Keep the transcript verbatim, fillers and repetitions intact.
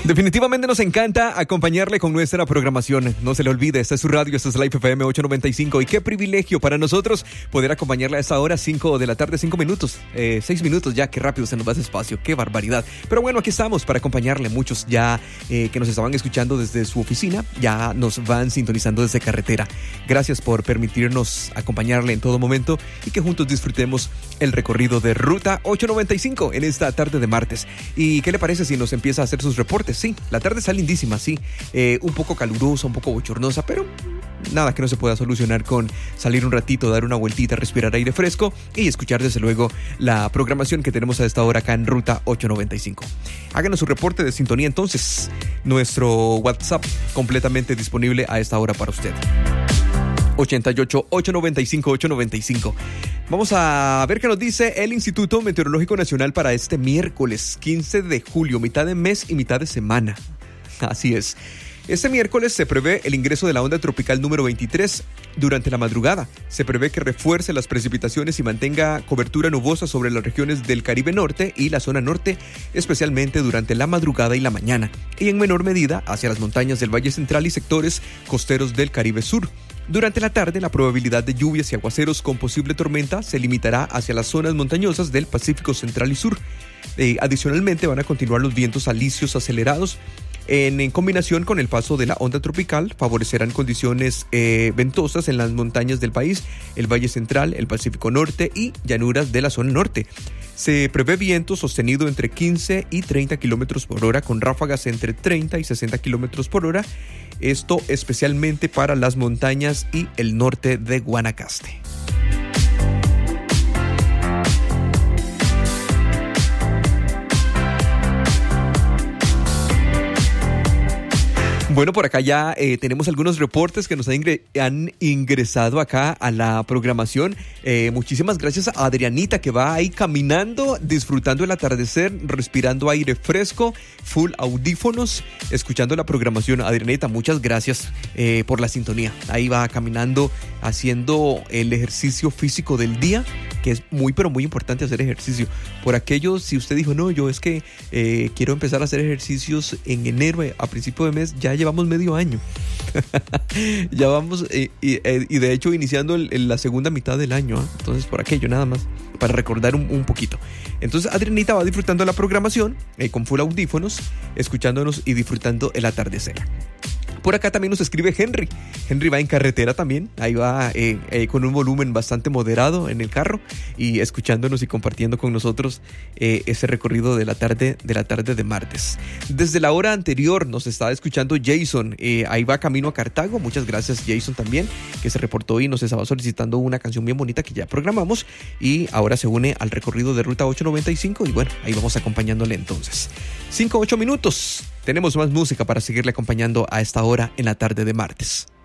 Definitivamente nos encanta acompañarle con nuestra programación. No se le olvide, esta es su radio, esta es Life F M ochocientos noventa y cinco. Y qué privilegio para nosotros poder acompañarle a esta hora, cinco de la tarde, cinco minutos, eh, seis minutos ya, qué rápido se nos va ese espacio, qué barbaridad. Pero bueno, aquí estamos para acompañarle. Muchos ya eh, que nos estaban escuchando desde su oficina, ya nos van sintonizando desde carretera. Gracias por permitirnos acompañarle en todo momento y que juntos disfrutemos el recorrido de Ruta ochocientos noventa y cinco en esta tarde de martes. ¿Y qué le parece si nos empieza a hacer sus reportes? Sí, la tarde está lindísima, sí, eh, un poco calurosa, un poco bochornosa, pero nada que no se pueda solucionar con salir un ratito, dar una vueltita, respirar aire fresco y escuchar desde luego la programación que tenemos a esta hora acá en Ruta ochocientos noventa y cinco. Háganos su reporte de sintonía entonces, nuestro WhatsApp completamente disponible a esta hora para usted. ochenta y ocho, ochocientos noventa y cinco, ochocientos noventa y cinco. Vamos a ver qué nos dice el Instituto Meteorológico Nacional para este miércoles quince de julio, mitad de mes y mitad de semana. Así es. Este miércoles se prevé el ingreso de la onda tropical número veintitrés durante la madrugada. Se prevé que refuerce las precipitaciones y mantenga cobertura nubosa sobre las regiones del Caribe Norte y la zona norte, especialmente durante la madrugada y la mañana, y en menor medida hacia las montañas del Valle Central y sectores costeros del Caribe Sur. Durante la tarde, la probabilidad de lluvias y aguaceros con posible tormenta se limitará hacia las zonas montañosas del Pacífico Central y Sur. Eh, adicionalmente, van a continuar los vientos alisios acelerados. En, en combinación con el paso de la onda tropical, favorecerán condiciones eh, ventosas en las montañas del país, el Valle Central, el Pacífico Norte y llanuras de la zona norte. Se prevé viento sostenido entre quince y treinta kilómetros por hora, con ráfagas entre treinta y sesenta kilómetros por hora. Esto especialmente para las montañas y el norte de Guanacaste. Bueno, por acá ya eh, tenemos algunos reportes que nos han, ingre- han ingresado acá a la programación. Eh, muchísimas gracias a Adrianita, que va ahí caminando, disfrutando el atardecer, respirando aire fresco, full audífonos, escuchando la programación. Adrianita, muchas gracias eh, por la sintonía. Ahí va caminando, haciendo el ejercicio físico del día, que es muy, pero muy importante hacer ejercicio. Por aquello, si usted dijo, no, yo es que eh, quiero empezar a hacer ejercicios en enero, a principio de mes, ya llevamos medio año. Ya vamos, eh, y, eh, y de hecho iniciando el, el, la segunda mitad del año, ¿eh? Entonces por aquello nada más, para recordar un, un poquito. Entonces Adrianita va disfrutando la programación eh, con full audífonos, escuchándonos y disfrutando el atardecer. Por acá también nos escribe Henry. Henry va en carretera también. Ahí va eh, eh, con un volumen bastante moderado en el carro y escuchándonos y compartiendo con nosotros eh, ese recorrido de la tarde de la tarde de martes. Desde la hora anterior nos estaba escuchando Jason. Eh, ahí va camino a Cartago. Muchas gracias, Jason, también, que se reportó y nos estaba solicitando una canción bien bonita que ya programamos y ahora se une al recorrido de Ruta ochocientos noventa y cinco y bueno, ahí vamos acompañándole entonces. cinco, ocho minutos. Tenemos más música para seguirle acompañando a esta hora en la tarde de martes.